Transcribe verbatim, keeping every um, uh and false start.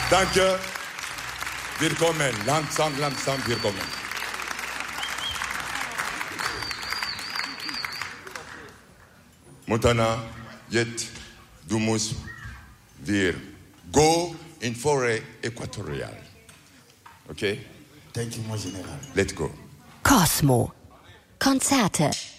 Danke. Willkommen. Langsam, langsam, willkommen. Montana, jetzt, du musst wir go in Forêt Äquatoriale. Okay? Thank you, mon Général. Let's go. Cosmo. Konzerte.